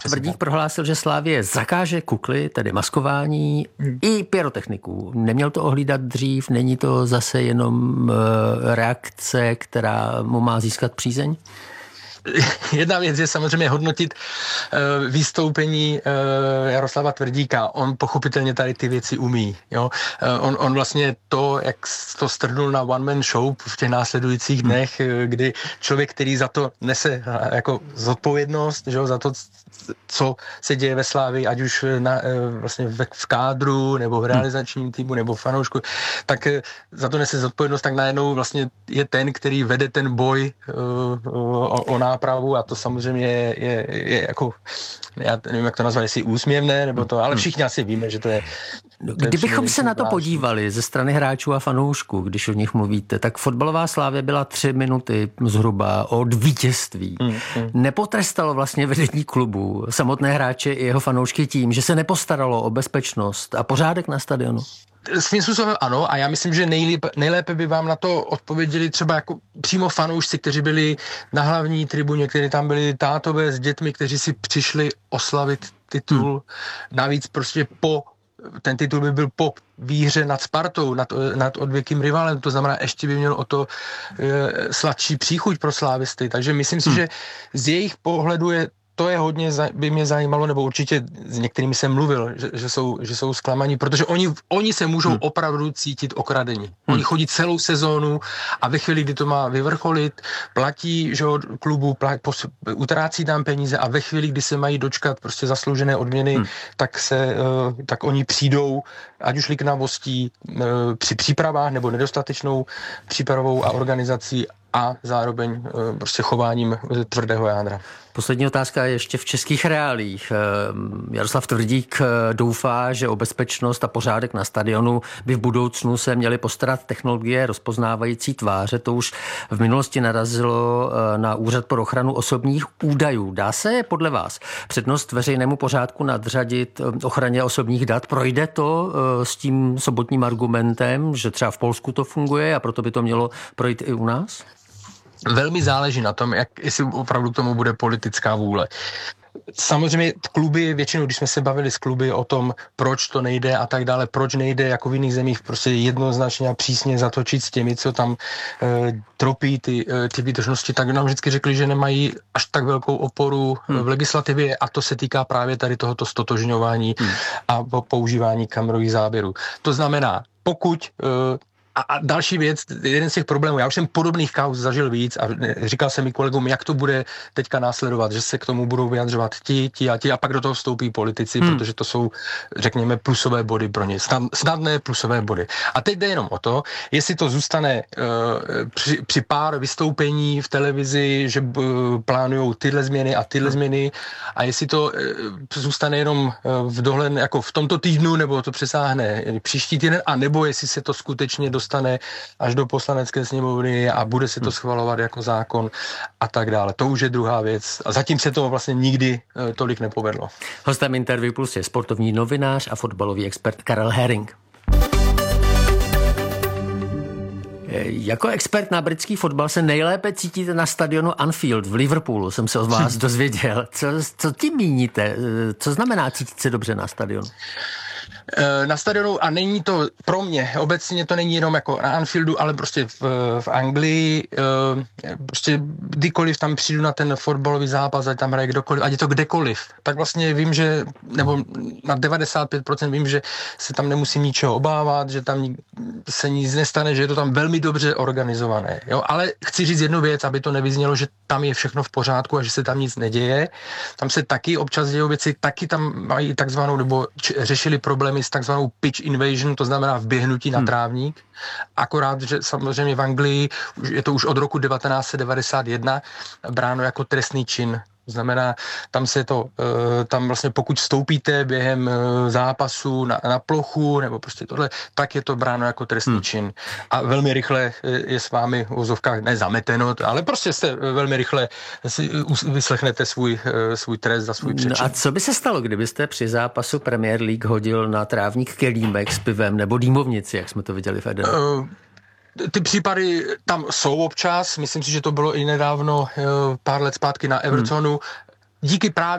Tvrdík prohlásil, že Slavie zakáže kukly, tedy maskování, i pyrotechniků. Neměl to ohlídat dřív? Není to zase jenom reakce, která mu má získat přízeň? Jedna věc je samozřejmě hodnotit vystoupení Jaroslava Tvrdíka. On pochopitelně tady ty věci umí. Jo? On vlastně to, jak to strhnul na one man show v těch následujících dnech, kdy člověk, který za to nese jako zodpovědnost, že jo, za to, co se děje ve Slavii, ať už vlastně v kádru, nebo v realizačním týmu, nebo v fanoušku, tak za to nese zodpovědnost, tak najednou vlastně je ten, který vede ten boj o nápravu, a to samozřejmě je jako, já nevím, jak to nazvat, jestli úsměvné, nebo to, ale všichni asi víme, že to je... Kdybychom se na to podívali ze strany hráčů a fanoušků, když o nich mluvíte, tak fotbalová Slavie byla 3 minuty zhruba od vítězství. Nepotrestalo vlastně vedení klubu samotné hráče i jeho fanoušky tím, že se nepostaralo o bezpečnost a pořádek na stadionu? Svým způsobem ano, a já myslím, že nejlépe by vám na to odpověděli třeba jako přímo fanoušci, kteří byli na hlavní tribuně, kteří tam byli tátové s dětmi, kteří si přišli oslavit titul. Navíc prostě ten titul by byl po výhře nad Spartou, nad odvěkým rivalem, to znamená, ještě by měl o to sladší příchuť pro slávisty. Takže myslím si, že z jejich pohledu to je hodně, by mě zajímalo, nebo určitě s některými jsem mluvil, že jsou zklamaní, protože oni se můžou opravdu cítit okradení. Oni chodí celou sezónu a ve chvíli, kdy to má vyvrcholit, platí, že klubu, utrácí tam peníze, a ve chvíli, kdy se mají dočkat prostě zasloužené odměny, tak oni přijdou, ať už liknavostí při přípravách, nebo nedostatečnou přípravou a organizací, a zároveň prostě chováním tvrdého jádra. Poslední otázka je ještě v českých reálích. Jaroslav Tvrdík doufá, že o bezpečnost a pořádek na stadionu by v budoucnu se měly postarat technologie rozpoznávající tváře. To už v minulosti narazilo na Úřad pro ochranu osobních údajů. Dá se podle vás přednost veřejnému pořádku nadřadit ochraně osobních dat? Projde to s tím sobotním argumentem, že třeba v Polsku to funguje a proto by to mělo projít i u nás? Velmi záleží na tom, jestli opravdu k tomu bude politická vůle. Samozřejmě kluby, většinou, když jsme se bavili s kluby o tom, proč to nejde a tak dále, proč nejde jako v jiných zemích prostě jednoznačně a přísně zatočit s těmi, co tam tropí ty výtržnosti, tak nám vždycky řekli, že nemají až tak velkou oporu v legislativě, a to se týká právě tady tohoto stotožňování a používání kamerových záběrů. To znamená, pokud... A další věc, jeden z těch problémů, já už jsem podobných kauz zažil víc a říkal jsem mi kolegům, jak to bude teďka následovat, že se k tomu budou vyjadřovat ti a pak do toho vstoupí politici, protože to jsou, řekněme, plusové body pro ně, snadné plusové body. A teď jde jenom o to, jestli to zůstane při pár vystoupení v televizi, že plánujou tyhle změny a jestli to zůstane jenom v dohledné, jako v tomto týdnu, nebo to přesáhne příští týden, a nebo jestli se to skutečně dostane až do poslanecké sněmovny a bude se to schvalovat jako zákon a tak dále. To už je druhá věc. A zatím se to vlastně nikdy tolik nepovedlo. Hostem Interview Plus je sportovní novinář a fotbalový expert Karel Herring. Jako expert na britský fotbal se nejlépe cítíte na stadionu Anfield v Liverpoolu, jsem se od vás dozvěděl. Co tím míníte? Co znamená cítit se dobře na stadionu? Na stadionu, a není to pro mě, obecně to není jenom jako na Anfieldu, ale prostě v Anglii, prostě kdykoliv tam přijdu na ten fotbalový zápas, ať tam hraje kdokoliv, ať je to kdekoliv, tak vlastně vím, že, nebo na 95% vím, že se tam nemusím ničeho obávat, že tam se nic nestane, že je to tam velmi dobře organizované. Jo? Ale chci říct jednu věc, aby to nevyznělo, že tam je všechno v pořádku a že se tam nic neděje. Tam se taky občas dějou věci, taky tam mají takzvanou, nebo řešili problémy s takzvanou pitch invasion, to znamená vběhnutí na trávník. Akorát, že samozřejmě v Anglii je to už od roku 1991 bráno jako trestný čin. To znamená, tam vlastně pokud vstoupíte během zápasu na plochu nebo prostě tohle, tak je to bráno jako trestný čin. A velmi rychle je s vámi v uvozovkách nezameteno, ale prostě jste velmi rychle vyslechnete svůj trest za svůj přečin. No a co by se stalo, kdybyste při zápasu Premier League hodil na trávník kelímek s pivem nebo dýmovnici, jak jsme to viděli v Edenu? Ty případy tam jsou občas, myslím si, že to bylo i nedávno, pár let zpátky na Evertonu. Díky právě